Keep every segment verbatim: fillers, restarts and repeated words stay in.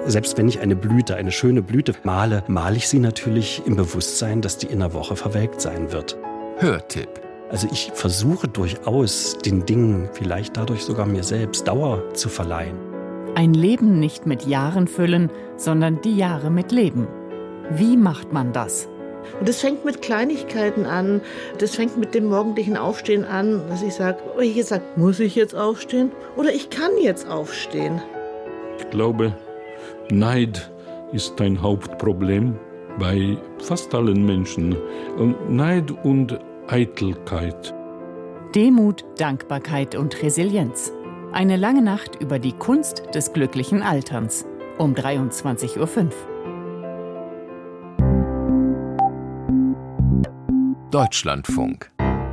Selbst wenn ich eine Blüte, eine schöne Blüte male, male ich sie natürlich im Bewusstsein, dass die in einer Woche verwelkt sein wird. Hörtipp. Also ich versuche durchaus, den Dingen, vielleicht dadurch sogar mir selbst, Dauer zu verleihen. Ein Leben nicht mit Jahren füllen, sondern die Jahre mit Leben. Wie macht man das? Und das fängt mit Kleinigkeiten an. Das fängt mit dem morgendlichen Aufstehen an, dass ich sage, oh, ich sage, muss ich jetzt aufstehen? Oder ich kann jetzt aufstehen. Ich glaube, Neid ist ein Hauptproblem bei fast allen Menschen. Und Neid und Eitelkeit. Demut, Dankbarkeit und Resilienz. Eine lange Nacht über die Kunst des glücklichen Alterns. Um dreiundzwanzig Uhr fünf. Deutschlandfunk.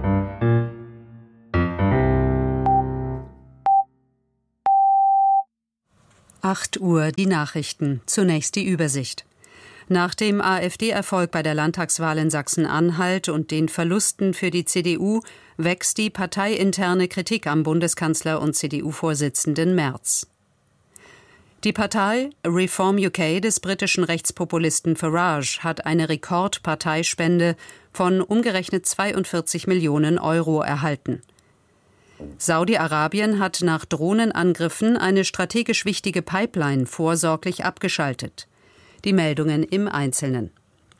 acht Uhr die Nachrichten. Zunächst die Übersicht. Nach dem AfD-Erfolg bei der Landtagswahl in Sachsen-Anhalt und den Verlusten für die C D U wächst die parteiinterne Kritik am Bundeskanzler und C D U-Vorsitzenden Merz. Die Partei Reform U K des britischen Rechtspopulisten Farage hat eine Rekordparteispende von umgerechnet zweiundvierzig Millionen Euro erhalten. Saudi-Arabien hat nach Drohnenangriffen eine strategisch wichtige Pipeline vorsorglich abgeschaltet. Die Meldungen im Einzelnen.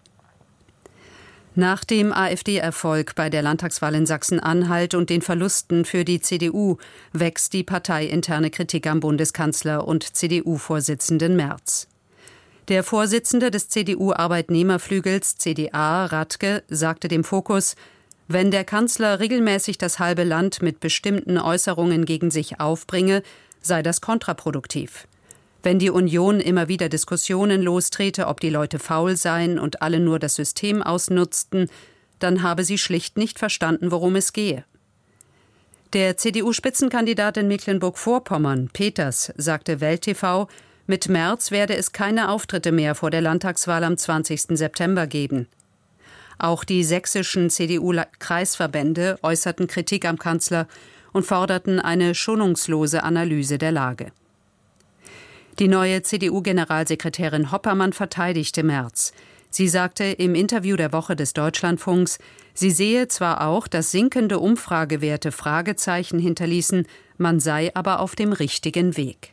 Nach dem AfD-Erfolg bei der Landtagswahl in Sachsen-Anhalt und den Verlusten für die C D U wächst die parteiinterne Kritik am Bundeskanzler und C D U-Vorsitzenden Merz. Der Vorsitzende des C D U-Arbeitnehmerflügels C D A, Radke, sagte dem Fokus, wenn der Kanzler regelmäßig das halbe Land mit bestimmten Äußerungen gegen sich aufbringe, sei das kontraproduktiv. Wenn die Union immer wieder Diskussionen lostrete, ob die Leute faul seien und alle nur das System ausnutzten, dann habe sie schlicht nicht verstanden, worum es gehe. Der C D U-Spitzenkandidat in Mecklenburg-Vorpommern, Peters, sagte Welt T V, mit Merz werde es keine Auftritte mehr vor der Landtagswahl am zwanzigsten September geben. Auch die sächsischen C D U-Kreisverbände äußerten Kritik am Kanzler und forderten eine schonungslose Analyse der Lage. Die neue C D U-Generalsekretärin Hoppermann verteidigte Merz. Sie sagte im Interview der Woche des Deutschlandfunks, sie sehe zwar auch, dass sinkende Umfragewerte Fragezeichen hinterließen, man sei aber auf dem richtigen Weg.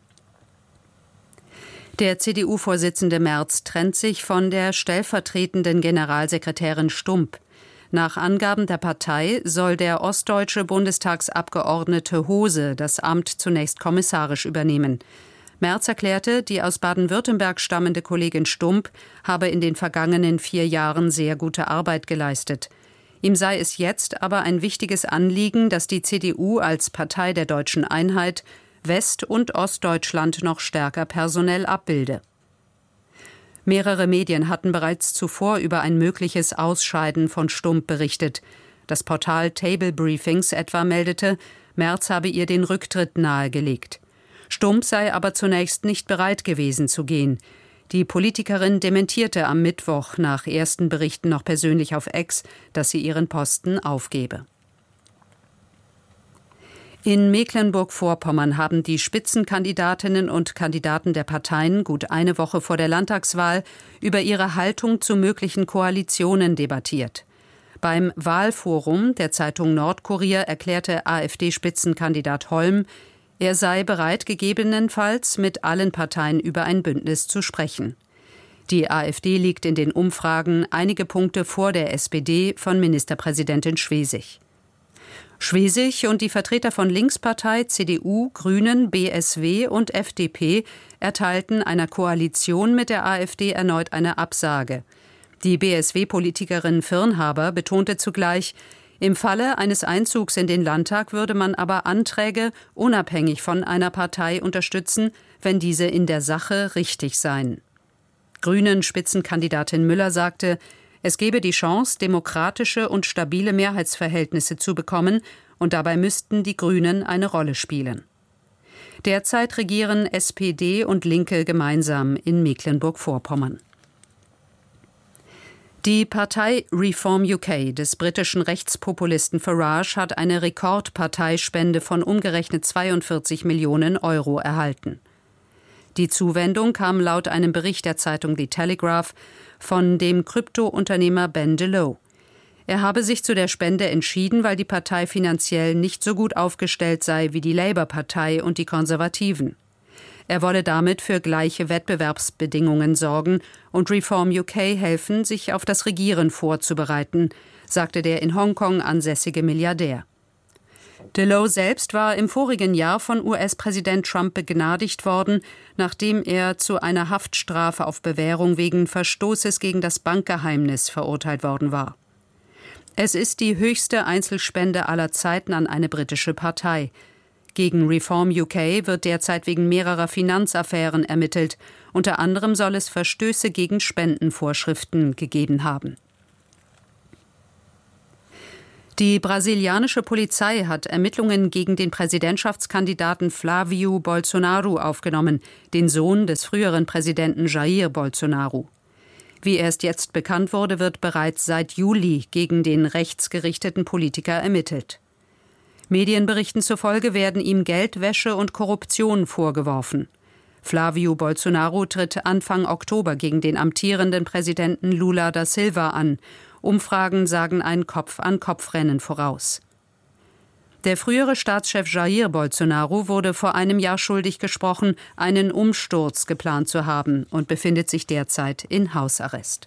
Der C D U-Vorsitzende Merz trennt sich von der stellvertretenden Generalsekretärin Stump. Nach Angaben der Partei soll der ostdeutsche Bundestagsabgeordnete Hose das Amt zunächst kommissarisch übernehmen. Merz erklärte, die aus Baden-Württemberg stammende Kollegin Stump habe in den vergangenen vier Jahren sehr gute Arbeit geleistet. Ihm sei es jetzt aber ein wichtiges Anliegen, dass die C D U als Partei der deutschen Einheit West- und Ostdeutschland noch stärker personell abbilde. Mehrere Medien hatten bereits zuvor über ein mögliches Ausscheiden von Stump berichtet. Das Portal Table Briefings etwa meldete, Merz habe ihr den Rücktritt nahegelegt. Stump sei aber zunächst nicht bereit gewesen zu gehen. Die Politikerin dementierte am Mittwoch nach ersten Berichten noch persönlich auf X, dass sie ihren Posten aufgebe. In Mecklenburg-Vorpommern haben die Spitzenkandidatinnen und Kandidaten der Parteien gut eine Woche vor der Landtagswahl über ihre Haltung zu möglichen Koalitionen debattiert. Beim Wahlforum der Zeitung Nordkurier erklärte AfD-Spitzenkandidat Holm, er sei bereit, gegebenenfalls mit allen Parteien über ein Bündnis zu sprechen. Die AfD liegt in den Umfragen einige Punkte vor der S P D von Ministerpräsidentin Schwesig. Schwesig und die Vertreter von Linkspartei, C D U, Grünen, B S W und F D P erteilten einer Koalition mit der AfD erneut eine Absage. Die B S W-Politikerin Firnhaber betonte zugleich, im Falle eines Einzugs in den Landtag würde man aber Anträge unabhängig von einer Partei unterstützen, wenn diese in der Sache richtig seien. Grünen-Spitzenkandidatin Müller sagte, es gebe die Chance, demokratische und stabile Mehrheitsverhältnisse zu bekommen, und dabei müssten die Grünen eine Rolle spielen. Derzeit regieren S P D und Linke gemeinsam in Mecklenburg-Vorpommern. Die Partei Reform U K des britischen Rechtspopulisten Farage hat eine Rekordparteispende von umgerechnet zweiundvierzig Millionen Euro erhalten. Die Zuwendung kam laut einem Bericht der Zeitung The Telegraph von dem Krypto-Unternehmer Ben DeLow. Er habe sich zu der Spende entschieden, weil die Partei finanziell nicht so gut aufgestellt sei wie die Labour-Partei und die Konservativen. Er wolle damit für gleiche Wettbewerbsbedingungen sorgen und Reform U K helfen, sich auf das Regieren vorzubereiten, sagte der in Hongkong ansässige Milliardär. DeLow selbst war im vorigen Jahr von U S-Präsident Trump begnadigt worden, nachdem er zu einer Haftstrafe auf Bewährung wegen Verstoßes gegen das Bankgeheimnis verurteilt worden war. Es ist die höchste Einzelspende aller Zeiten an eine britische Partei. Gegen Reform U K wird derzeit wegen mehrerer Finanzaffären ermittelt. Unter anderem soll es Verstöße gegen Spendenvorschriften gegeben haben. Die brasilianische Polizei hat Ermittlungen gegen den Präsidentschaftskandidaten Flávio Bolsonaro aufgenommen, den Sohn des früheren Präsidenten Jair Bolsonaro. Wie erst jetzt bekannt wurde, wird bereits seit Juli gegen den rechtsgerichteten Politiker ermittelt. Medienberichten zufolge werden ihm Geldwäsche und Korruption vorgeworfen. Flávio Bolsonaro tritt Anfang Oktober gegen den amtierenden Präsidenten Lula da Silva an. Umfragen sagen ein Kopf-an-Kopf-Rennen voraus. Der frühere Staatschef Jair Bolsonaro wurde vor einem Jahr schuldig gesprochen, einen Umsturz geplant zu haben und befindet sich derzeit in Hausarrest.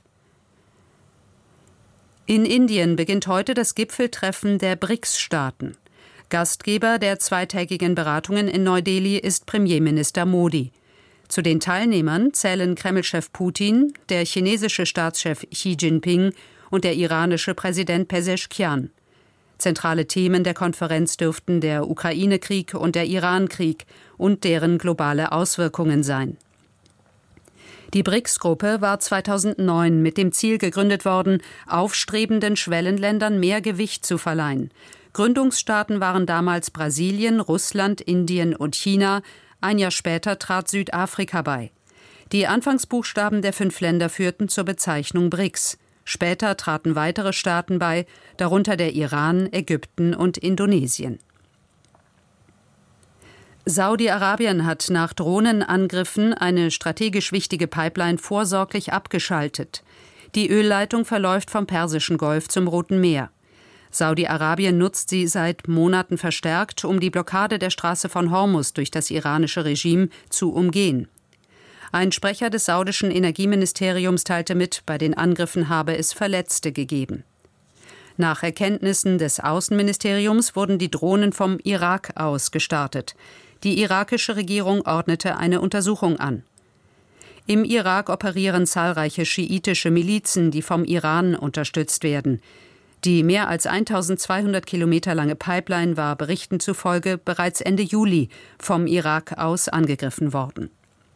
In Indien beginnt heute das Gipfeltreffen der B R I C S-Staaten. Gastgeber der zweitägigen Beratungen in Neu-Delhi ist Premierminister Modi. Zu den Teilnehmern zählen Kremlchef Putin, der chinesische Staatschef Xi Jinping und der iranische Präsident Pezeshkian. Zentrale Themen der Konferenz dürften der Ukraine-Krieg und der Iran-Krieg und deren globale Auswirkungen sein. Die B R I C S-Gruppe war zweitausendneun mit dem Ziel gegründet worden, aufstrebenden Schwellenländern mehr Gewicht zu verleihen. Gründungsstaaten waren damals Brasilien, Russland, Indien und China. Ein Jahr später trat Südafrika bei. Die Anfangsbuchstaben der fünf Länder führten zur Bezeichnung B R I C S. Später traten weitere Staaten bei, darunter der Iran, Ägypten und Indonesien. Saudi-Arabien hat nach Drohnenangriffen eine strategisch wichtige Pipeline vorsorglich abgeschaltet. Die Ölleitung verläuft vom Persischen Golf zum Roten Meer. Saudi-Arabien nutzt sie seit Monaten verstärkt, um die Blockade der Straße von Hormuz durch das iranische Regime zu umgehen. Ein Sprecher des saudischen Energieministeriums teilte mit, bei den Angriffen habe es Verletzte gegeben. Nach Erkenntnissen des Außenministeriums wurden die Drohnen vom Irak aus gestartet. Die irakische Regierung ordnete eine Untersuchung an. Im Irak operieren zahlreiche schiitische Milizen, die vom Iran unterstützt werden. Die mehr als eintausendzweihundert Kilometer lange Pipeline war Berichten zufolge bereits Ende Juli vom Irak aus angegriffen worden.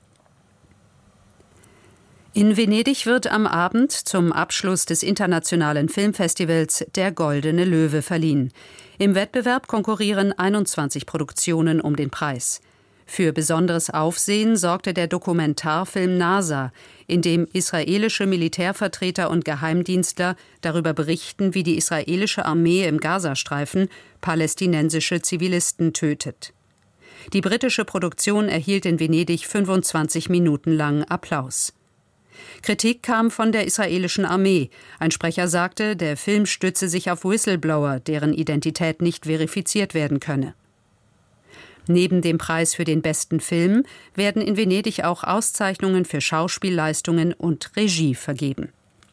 In Venedig wird am Abend zum Abschluss des internationalen Filmfestivals der Goldene Löwe verliehen. Im Wettbewerb konkurrieren einundzwanzig Produktionen um den Preis. Für besonderes Aufsehen sorgte der Dokumentarfilm NASA, in dem israelische Militärvertreter und Geheimdienstler darüber berichten, wie die israelische Armee im Gazastreifen palästinensische Zivilisten tötet. Die britische Produktion erhielt in Venedig fünfundzwanzig Minuten lang Applaus. Kritik kam von der israelischen Armee. Ein Sprecher sagte, der Film stütze sich auf Whistleblower, deren Identität nicht verifiziert werden könne. Neben dem Preis für den besten Film werden in Venedig auch Auszeichnungen für Schauspielleistungen und Regie vergeben.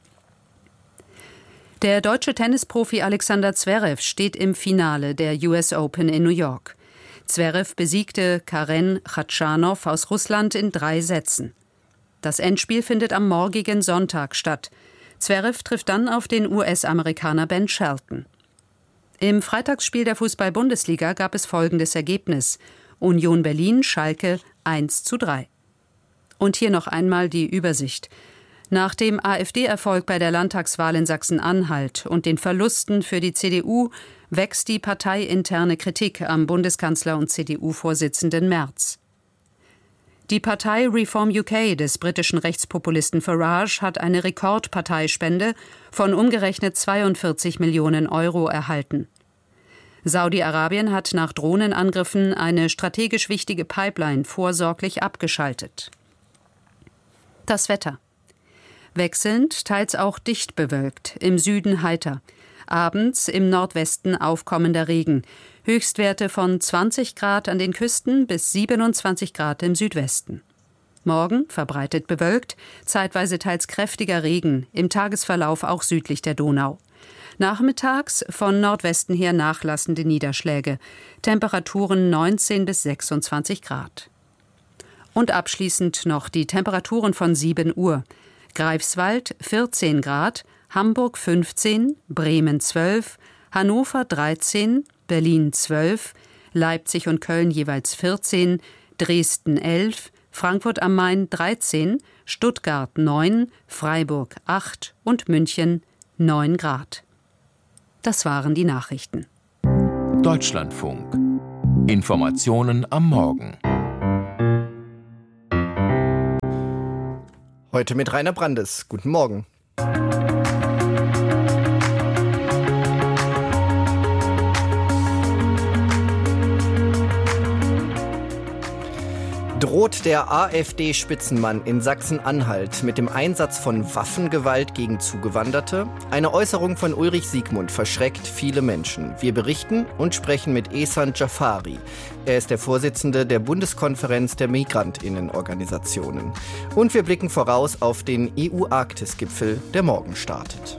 Der deutsche Tennisprofi Alexander Zverev steht im Finale der U S Open in New York. Zverev besiegte Karen Khachanov aus Russland in drei Sätzen. Das Endspiel findet am morgigen Sonntag statt. Zverev trifft dann auf den U S-Amerikaner Ben Shelton. Im Freitagsspiel der Fußball-Bundesliga gab es folgendes Ergebnis: Union Berlin, Schalke eins zu drei. Und hier noch einmal die Übersicht. Nach dem AfD-Erfolg bei der Landtagswahl in Sachsen-Anhalt und den Verlusten für die C D U wächst die parteiinterne Kritik am Bundeskanzler und C D U-Vorsitzenden Merz. Die Partei Reform U K des britischen Rechtspopulisten Farage hat eine Rekordparteispende von umgerechnet zweiundvierzig Millionen Euro erhalten. Saudi-Arabien hat nach Drohnenangriffen eine strategisch wichtige Pipeline vorsorglich abgeschaltet. Das Wetter. Wechselnd, teils auch dicht bewölkt, im Süden heiter. Abends im Nordwesten aufkommender Regen. Höchstwerte von zwanzig Grad an den Küsten bis siebenundzwanzig Grad im Südwesten. Morgen verbreitet bewölkt, zeitweise teils kräftiger Regen, im Tagesverlauf auch südlich der Donau. Nachmittags von Nordwesten her nachlassende Niederschläge, Temperaturen neunzehn bis sechsundzwanzig Grad. Und abschließend noch die Temperaturen von sieben Uhr. Greifswald vierzehn Grad, Hamburg fünfzehn, Bremen zwölf, Hannover dreizehn, Berlin zwölf, Leipzig und Köln jeweils vierzehn, Dresden elf, Frankfurt am Main dreizehn, Stuttgart neun, Freiburg acht und München neun Grad. Das waren die Nachrichten. Deutschlandfunk. Informationen am Morgen. Heute mit Rainer Brandes. Guten Morgen. Droht der AfD-Spitzenmann in Sachsen-Anhalt mit dem Einsatz von Waffengewalt gegen Zugewanderte? Eine Äußerung von Ulrich Siegmund verschreckt viele Menschen. Wir berichten und sprechen mit Ehsan Jafari. Er ist der Vorsitzende der Bundeskonferenz der Migrantinnenorganisationen. Und wir blicken voraus auf den E U-Arktis-Gipfel, der morgen startet.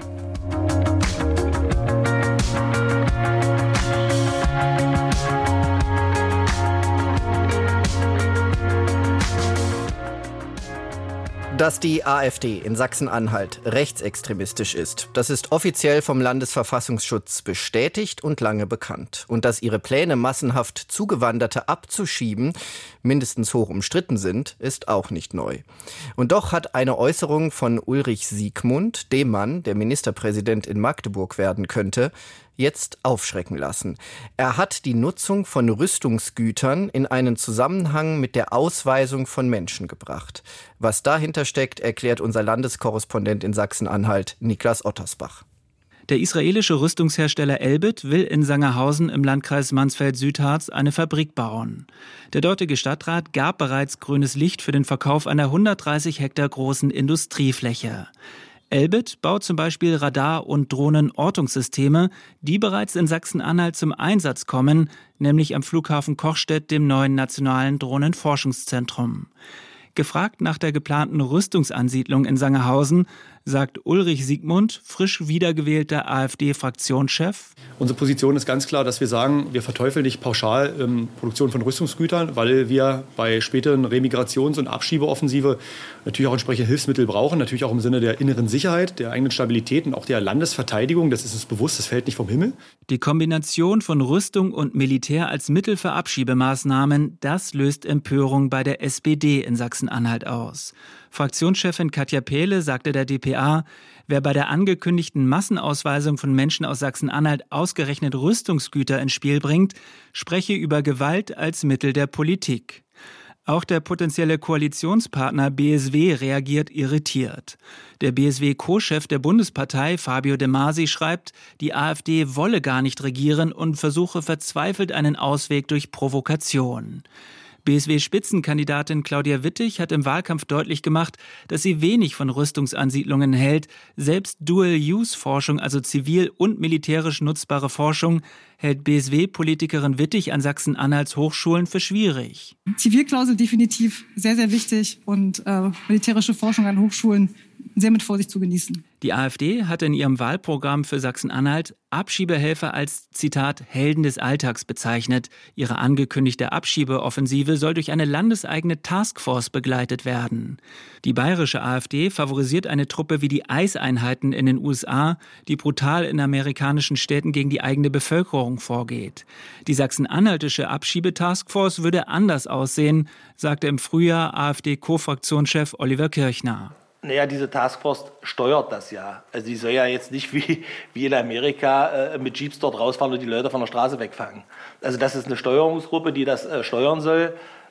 Dass die AfD in Sachsen-Anhalt rechtsextremistisch ist, das ist offiziell vom Landesverfassungsschutz bestätigt und lange bekannt. Und dass ihre Pläne, massenhaft Zugewanderte abzuschieben, mindestens hoch umstritten sind, ist auch nicht neu. Und doch hat eine Äußerung von Ulrich Siegmund, dem Mann, der Ministerpräsident in Magdeburg werden könnte, jetzt aufschrecken lassen. Er hat die Nutzung von Rüstungsgütern in einen Zusammenhang mit der Ausweisung von Menschen gebracht. Was dahinter steckt, erklärt unser Landeskorrespondent in Sachsen-Anhalt, Niklas Ottersbach. Der israelische Rüstungshersteller Elbit will in Sangerhausen im Landkreis Mansfeld-Südharz eine Fabrik bauen. Der dortige Stadtrat gab bereits grünes Licht für den Verkauf einer hundertdreißig Hektar großen Industriefläche. Elbit baut zum Beispiel Radar- und Drohnenortungssysteme, die bereits in Sachsen-Anhalt zum Einsatz kommen, nämlich am Flughafen Kochstedt, dem neuen nationalen Drohnenforschungszentrum. Gefragt nach der geplanten Rüstungsansiedlung in Sangerhausen, sagt Ulrich Siegmund, frisch wiedergewählter AfD-Fraktionschef. Unsere Position ist ganz klar, dass wir sagen, wir verteufeln nicht pauschal ähm, Produktion von Rüstungsgütern, weil wir bei späteren Remigrations- und Abschiebeoffensive natürlich auch entsprechende Hilfsmittel brauchen, natürlich auch im Sinne der inneren Sicherheit, der eigenen Stabilität und auch der Landesverteidigung. Das ist uns bewusst, das fällt nicht vom Himmel. Die Kombination von Rüstung und Militär als Mittel für Abschiebemaßnahmen, das löst Empörung bei der S P D in Sachsen-Anhalt aus. Fraktionschefin Katja Pehle sagte der D P A, wer bei der angekündigten Massenausweisung von Menschen aus Sachsen-Anhalt ausgerechnet Rüstungsgüter ins Spiel bringt, spreche über Gewalt als Mittel der Politik. Auch der potenzielle Koalitionspartner B S W reagiert irritiert. Der B S W-Co-Chef der Bundespartei, Fabio De Masi, schreibt, die AfD wolle gar nicht regieren und versuche verzweifelt einen Ausweg durch Provokation. B S W-Spitzenkandidatin Claudia Wittig hat im Wahlkampf deutlich gemacht, dass sie wenig von Rüstungsansiedlungen hält. Selbst Dual-Use-Forschung, also zivil und militärisch nutzbare Forschung, hält B S W-Politikerin Wittig an Sachsen-Anhalts Hochschulen für schwierig. Zivilklausel definitiv sehr, sehr wichtig und äh, militärische Forschung an Hochschulen sehr mit Vorsicht zu genießen. Die AfD hat in ihrem Wahlprogramm für Sachsen-Anhalt Abschiebehelfer als, Zitat, Helden des Alltags bezeichnet. Ihre angekündigte Abschiebeoffensive soll durch eine landeseigene Taskforce begleitet werden. Die bayerische AfD favorisiert eine Truppe wie die Eiseinheiten in den U S A, die brutal in amerikanischen Städten gegen die eigene Bevölkerung vorgeht. Die sachsen-anhaltische Abschiebetaskforce würde anders aussehen, sagte im Frühjahr AfD-Co-Fraktionschef Oliver Kirchner. Naja, diese Taskforce steuert das ja. Also die soll ja jetzt nicht wie, wie in Amerika äh, mit Jeeps dort rausfahren und die Leute von der Straße wegfangen. Also das ist eine Steuerungsgruppe, die das äh, steuern soll.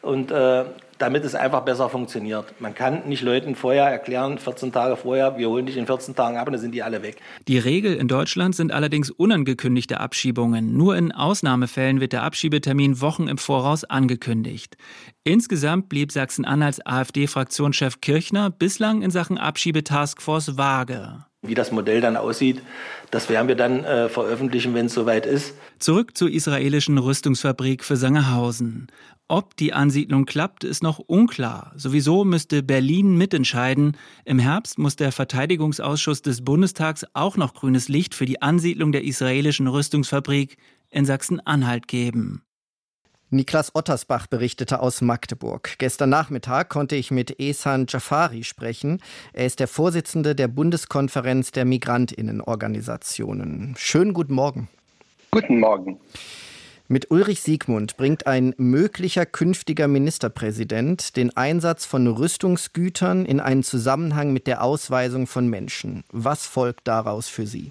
und äh, damit es einfach besser funktioniert. Man kann nicht Leuten vorher erklären, vierzehn Tage vorher, wir holen dich in vierzehn Tagen ab und dann sind die alle weg. Die Regel in Deutschland sind allerdings unangekündigte Abschiebungen. Nur in Ausnahmefällen wird der Abschiebetermin Wochen im Voraus angekündigt. Insgesamt blieb Sachsen-Anhalts AfD-Fraktionschef Kirchner bislang in Sachen Abschiebetaskforce vage. Wie das Modell dann aussieht, das werden wir dann äh, veröffentlichen, wenn es soweit ist. Zurück zur israelischen Rüstungsfabrik für Sangerhausen. Ob die Ansiedlung klappt, ist noch unklar. Sowieso müsste Berlin mitentscheiden. Im Herbst muss der Verteidigungsausschuss des Bundestags auch noch grünes Licht für die Ansiedlung der israelischen Rüstungsfabrik in Sachsen-Anhalt geben. Niklas Ottersbach berichtete aus Magdeburg. Gestern Nachmittag konnte ich mit Ehsan Jafari sprechen. Er ist der Vorsitzende der Bundeskonferenz der Migrantinnenorganisationen. Schönen guten Morgen. Guten Morgen. Mit Ulrich Siegmund bringt ein möglicher künftiger Ministerpräsident den Einsatz von Rüstungsgütern in einen Zusammenhang mit der Ausweisung von Menschen. Was folgt daraus für Sie?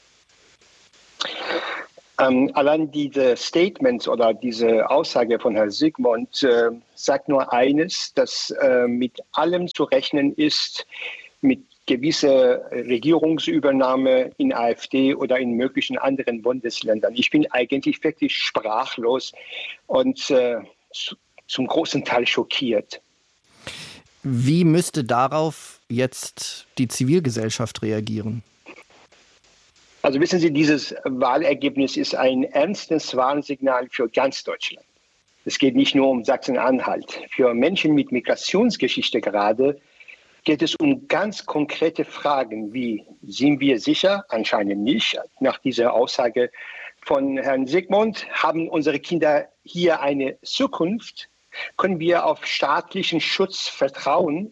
Ähm, allein diese Statements oder diese Aussage von Herrn Siegmund äh, sagt nur eines, dass äh, mit allem zu rechnen ist, mit gewisse Regierungsübernahme in AfD oder in möglichen anderen Bundesländern. Ich bin eigentlich wirklich sprachlos und äh, zu, zum großen Teil schockiert. Wie müsste darauf jetzt die Zivilgesellschaft reagieren? Also wissen Sie, dieses Wahlergebnis ist ein ernstes Warnsignal für ganz Deutschland. Es geht nicht nur um Sachsen-Anhalt. Für Menschen mit Migrationsgeschichte gerade geht es um ganz konkrete Fragen wie, sind wir sicher? Anscheinend nicht. Nach dieser Aussage von Herrn Siegmund, haben unsere Kinder hier eine Zukunft? Können wir auf staatlichen Schutz vertrauen?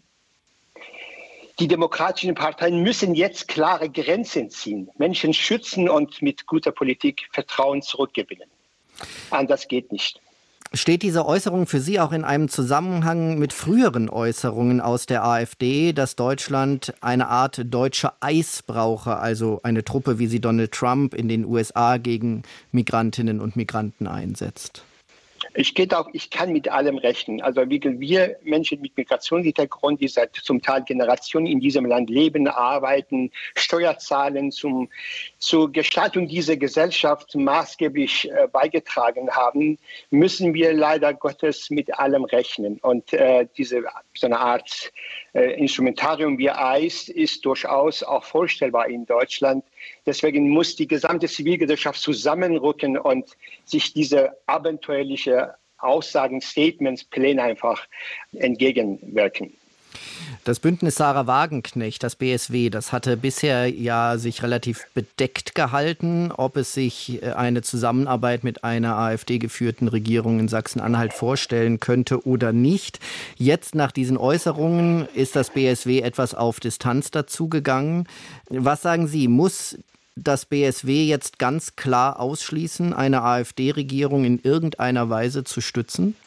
Die demokratischen Parteien müssen jetzt klare Grenzen ziehen, Menschen schützen und mit guter Politik Vertrauen zurückgewinnen. Anders geht nicht. Steht diese Äußerung für Sie auch in einem Zusammenhang mit früheren Äußerungen aus der AfD, dass Deutschland eine Art deutsche Eis brauche, also eine Truppe, wie sie Donald Trump in den U S A gegen Migrantinnen und Migranten einsetzt? Ich, geht auch, ich kann mit allem rechnen. Also wir Menschen mit Migrationshintergrund, die seit zum Teil Generationen in diesem Land leben, arbeiten, Steuer zahlen, zum, zur Gestaltung dieser Gesellschaft maßgeblich äh, beigetragen haben, müssen wir leider Gottes mit allem rechnen. Und äh, diese so eine Art äh, Instrumentarium wie Eis ist durchaus auch vorstellbar in Deutschland. Deswegen muss die gesamte Zivilgesellschaft zusammenrücken und sich diese abenteuerliche Aussagen, Statements, Pläne einfach entgegenwirken. Das Bündnis Sarah Wagenknecht, das B S W, das hatte bisher ja sich relativ bedeckt gehalten, ob es sich eine Zusammenarbeit mit einer AfD-geführten Regierung in Sachsen-Anhalt vorstellen könnte oder nicht. Jetzt nach diesen Äußerungen ist das B S W etwas auf Distanz dazugegangen. Was sagen Sie, muss das B S W jetzt ganz klar ausschließen, eine AfD-Regierung in irgendeiner Weise zu stützen?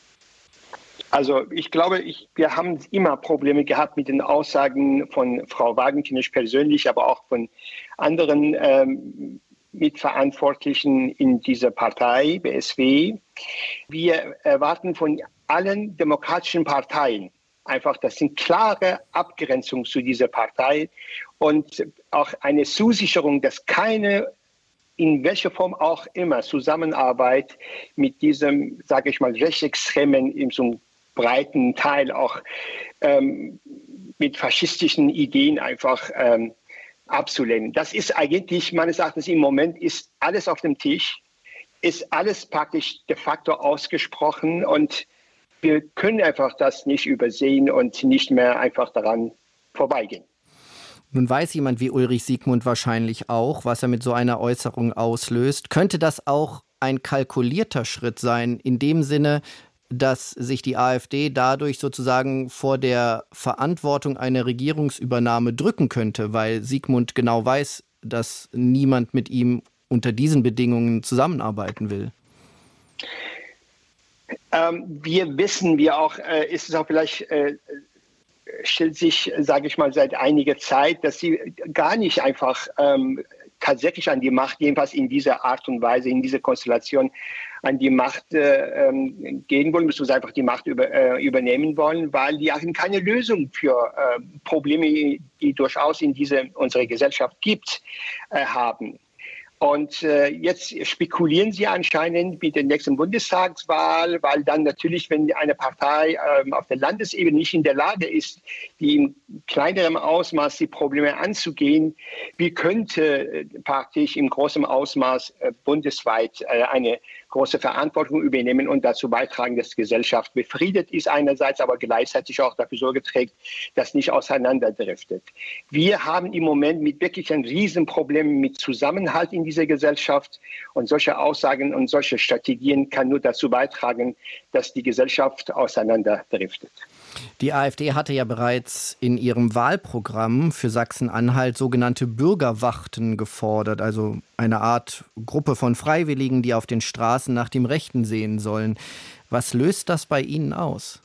Also ich glaube, ich, wir haben immer Probleme gehabt mit den Aussagen von Frau Wagenknecht persönlich, aber auch von anderen ähm, Mitverantwortlichen in dieser Partei, B S W. Wir erwarten von allen demokratischen Parteien einfach, das sind klare Abgrenzungen zu dieser Partei und auch eine Zusicherung, dass keine, in welcher Form auch immer, Zusammenarbeit mit diesem, sage ich mal, rechtsextremen, in so einem breiten Teil auch ähm, mit faschistischen Ideen einfach ähm, abzulehnen. Das ist eigentlich, meines Erachtens im Moment, ist alles auf dem Tisch, ist alles praktisch de facto ausgesprochen und wir können einfach das nicht übersehen und nicht mehr einfach daran vorbeigehen. Nun weiß jemand wie Ulrich Siegmund wahrscheinlich auch, was er mit so einer Äußerung auslöst. Könnte das auch ein kalkulierter Schritt sein, in dem Sinne, dass sich die AfD dadurch sozusagen vor der Verantwortung einer Regierungsübernahme drücken könnte, weil Siegmund genau weiß, dass niemand mit ihm unter diesen Bedingungen zusammenarbeiten will? Ähm, wir wissen, wir auch, äh, ist es auch vielleicht, äh, stellt sich, sage ich mal, seit einiger Zeit, dass sie gar nicht einfach ähm, tatsächlich an die Macht, jedenfalls in dieser Art und Weise, in dieser Konstellation an die Macht äh, ähm, gehen wollen, beziehungsweise einfach die Macht über, äh, übernehmen wollen, weil die auch keine Lösung für äh, Probleme, die durchaus in diese, unserer Gesellschaft gibt, äh, haben. Und äh, jetzt spekulieren sie anscheinend mit der nächsten Bundestagswahl, weil dann natürlich, wenn eine Partei ähm, auf der Landesebene nicht in der Lage ist, die in kleinerem Ausmaß die Probleme anzugehen, wie könnte äh, praktisch im großen Ausmaß äh, bundesweit äh, eine große Verantwortung übernehmen und dazu beitragen, dass die Gesellschaft befriedet ist einerseits, aber gleichzeitig auch dafür Sorge trägt, dass nicht auseinanderdriftet. Wir haben im Moment mit wirklich ein Riesenproblem mit Zusammenhalt in dieser Gesellschaft und solche Aussagen und solche Strategien kann nur dazu beitragen, dass die Gesellschaft auseinanderdriftet. Die AfD hatte ja bereits in ihrem Wahlprogramm für Sachsen-Anhalt sogenannte Bürgerwachten gefordert, also eine Art Gruppe von Freiwilligen, die auf den Straßen nach dem Rechten sehen sollen. Was löst das bei Ihnen aus?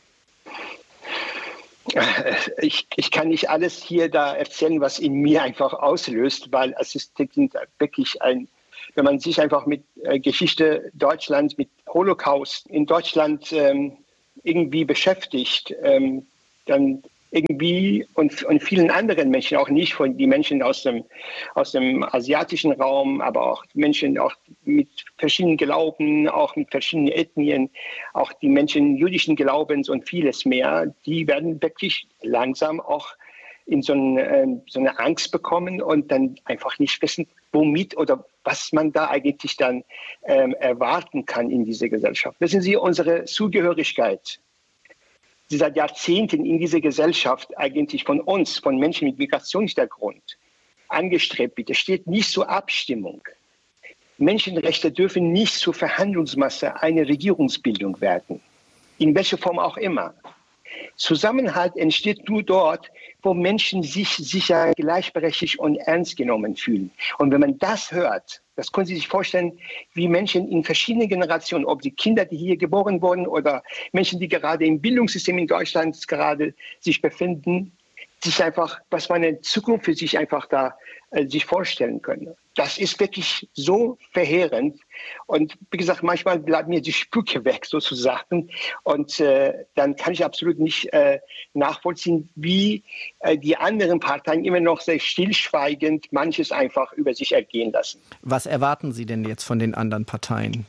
Ich, ich kann nicht alles hier da erzählen, was in mir einfach auslöst, weil es ist wirklich ein, wenn man sich einfach mit äh, Geschichte Deutschlands, mit Holocaust in Deutschland ähm, irgendwie beschäftigt, ähm, dann irgendwie und, und vielen anderen Menschen, auch nicht von die Menschen aus dem, aus dem asiatischen Raum, aber auch Menschen auch mit verschiedenen Glauben, auch mit verschiedenen Ethnien, auch die Menschen jüdischen Glaubens und vieles mehr, die werden wirklich langsam auch in so eine, so eine Angst bekommen und dann einfach nicht wissen, womit oder was man da eigentlich dann ähm, erwarten kann in dieser Gesellschaft. Wissen Sie, unsere Zugehörigkeit, die seit Jahrzehnten in dieser Gesellschaft eigentlich von uns, von Menschen mit Migrationshintergrund angestrebt wird, es steht nicht zur Abstimmung. Menschenrechte dürfen nicht zur Verhandlungsmasse einer Regierungsbildung werden, in welcher Form auch immer. Zusammenhalt entsteht nur dort, wo Menschen sich sicher, gleichberechtigt und ernst genommen fühlen. Und wenn man das hört, das können Sie sich vorstellen, wie Menschen in verschiedenen Generationen, ob die Kinder, die hier geboren wurden oder Menschen, die gerade im Bildungssystem in Deutschland gerade sich befinden, sich einfach, was man in Zukunft für sich einfach da äh, sich vorstellen können. Das ist wirklich so verheerend. Und wie gesagt, manchmal bleibt mir die Spucke weg sozusagen. Und äh, dann kann ich absolut nicht äh, nachvollziehen, wie äh, die anderen Parteien immer noch sehr stillschweigend manches einfach über sich ergehen lassen. Was erwarten Sie denn jetzt von den anderen Parteien?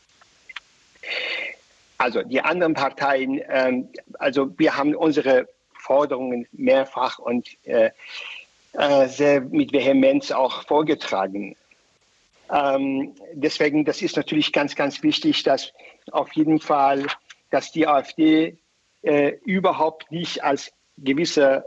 Also die anderen Parteien, ähm, also wir haben unsere Forderungen mehrfach und äh, äh, sehr mit Vehemenz auch vorgetragen. Ähm, deswegen, das ist natürlich ganz, ganz wichtig, dass auf jeden Fall, dass die AfD äh, überhaupt nicht als gewisser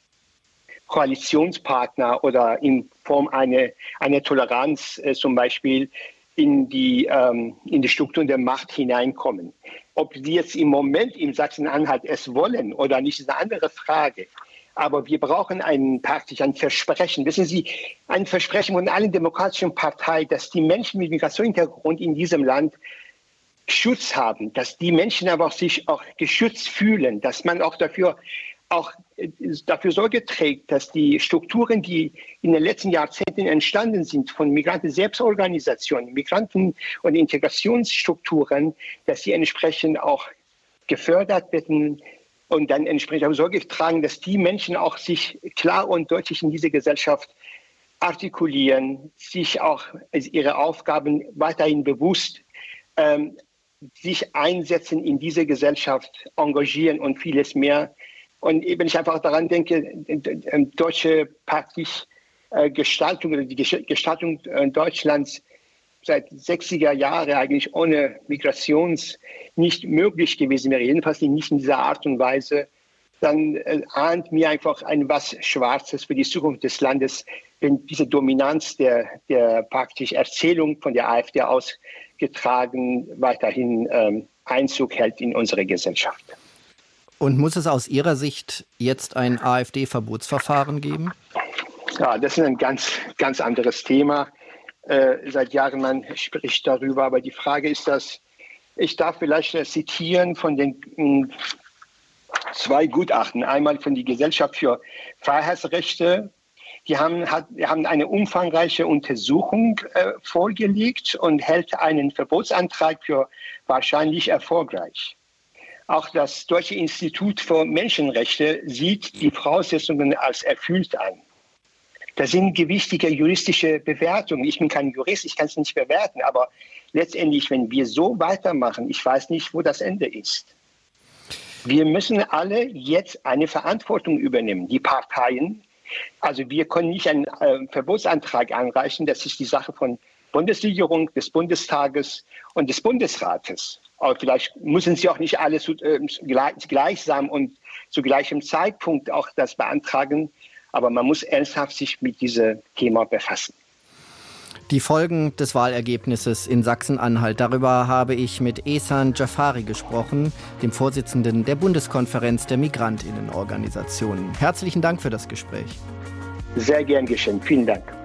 Koalitionspartner oder in Form einer eine Toleranz äh, zum Beispiel in die, ähm, in die Strukturen der Macht hineinkommen. Ob sie jetzt im Moment in Sachsen-Anhalt es wollen oder nicht, ist eine andere Frage. Aber wir brauchen ein, praktisch ein Versprechen. Wissen Sie, ein Versprechen von allen demokratischen Parteien, dass die Menschen mit Migrationshintergrund in diesem Land Schutz haben, dass die Menschen aber auch sich auch geschützt fühlen, dass man auch dafür auch dafür Sorge trägt, dass die Strukturen, die in den letzten Jahrzehnten entstanden sind von Migranten-Selbstorganisationen, Migranten- und Integrationsstrukturen, dass sie entsprechend auch gefördert werden und dann entsprechend auch Sorge tragen, dass die Menschen auch sich klar und deutlich in dieser Gesellschaft artikulieren, sich auch ihre Aufgaben weiterhin bewusst ähm, sich einsetzen in dieser Gesellschaft, engagieren und vieles mehr. Und wenn ich einfach daran denke, deutsche praktisch äh, Gestaltung oder die Gestaltung äh, Deutschlands seit sechziger Jahren eigentlich ohne Migrations nicht möglich gewesen wäre, jedenfalls nicht in dieser Art und Weise, dann äh, ahnt mir einfach ein was Schwarzes für die Zukunft des Landes, wenn diese Dominanz der, der praktisch Erzählung von der AfD ausgetragen weiterhin ähm, Einzug hält in unsere Gesellschaft. Und muss es aus Ihrer Sicht jetzt ein AfD-Verbotsverfahren geben? Ja, das ist ein ganz, ganz anderes Thema. Äh, seit Jahren man spricht darüber, aber die Frage ist, dass ich darf vielleicht äh, zitieren von den mh, zwei Gutachten. Einmal von der Gesellschaft für Freiheitsrechte, Die haben, hat, haben eine umfangreiche Untersuchung äh, vorgelegt und hält einen Verbotsantrag für wahrscheinlich erfolgreich. Auch das Deutsche Institut für Menschenrechte sieht die Voraussetzungen als erfüllt an. Das sind gewichtige juristische Bewertungen. Ich bin kein Jurist, ich kann es nicht bewerten, aber letztendlich, wenn wir so weitermachen, ich weiß nicht, wo das Ende ist. Wir müssen alle jetzt eine Verantwortung übernehmen, die Parteien. Also wir können nicht einen äh, Verbotsantrag einreichen, das ist die Sache von Bundesregierung, des Bundestages und des Bundesrates. Aber vielleicht müssen sie auch nicht alle zu, äh, gleich, gleichsam und zu gleichem Zeitpunkt auch das beantragen, aber man muss ernsthaft sich mit diesem Thema befassen. Die Folgen des Wahlergebnisses in Sachsen-Anhalt, darüber habe ich mit Ehsan Jafari gesprochen, dem Vorsitzenden der Bundeskonferenz der Migrantinnenorganisationen. Herzlichen Dank für das Gespräch. Sehr gern geschehen. Vielen Dank.